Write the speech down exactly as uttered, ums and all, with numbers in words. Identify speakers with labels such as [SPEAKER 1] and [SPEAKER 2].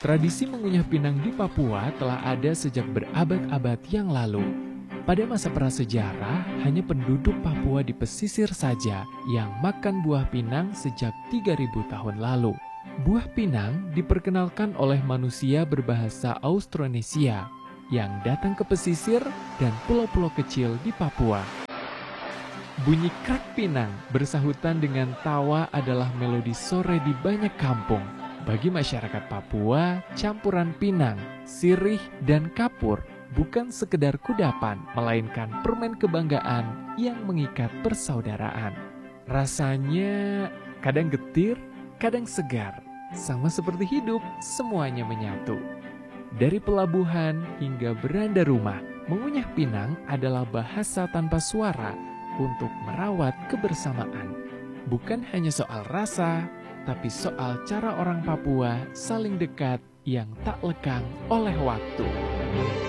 [SPEAKER 1] Tradisi mengunyah pinang di Papua telah ada sejak berabad-abad yang lalu. Pada masa prasejarah, hanya penduduk Papua di pesisir saja yang makan buah pinang sejak tiga ribu tahun lalu. Buah pinang diperkenalkan oleh manusia berbahasa Austronesia yang datang ke pesisir dan pulau-pulau kecil di Papua. Bunyi krak pinang bersahutan dengan tawa adalah melodi sore di banyak kampung. Bagi masyarakat Papua, campuran pinang, sirih, dan kapur bukan sekedar kudapan, melainkan permen kebanggaan yang mengikat persaudaraan. Rasanya kadang getir, kadang segar, sama seperti hidup, semuanya menyatu. Dari pelabuhan hingga beranda rumah, mengunyah pinang adalah bahasa tanpa suara untuk merawat kebersamaan. Bukan hanya soal rasa, tapi soal cara orang Papua saling dekat yang tak lekang oleh waktu.